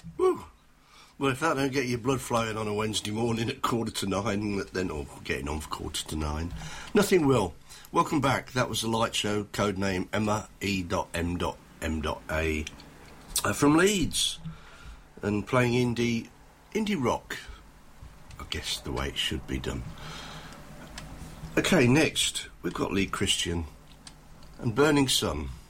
Woo. Well, if that don't get your blood flowing on a Wednesday morning at 8:45, then, or getting on for 8:45, nothing will. Welcome back. That was The Light Show, codename Emma E.M.M.A. From Leeds, and playing indie rock. I guess the way it should be done. Okay, next we've got Lee Christian and Burning Sun.